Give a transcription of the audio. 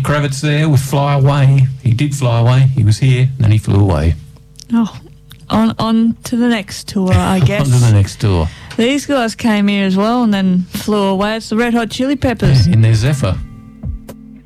Kravitz there with Fly Away. He did fly away. He was here, and then he flew away. Oh, on to the next tour, I guess. On to the next tour. These guys came here as well and then flew away. It's the Red Hot Chili Peppers. In their Zephyr.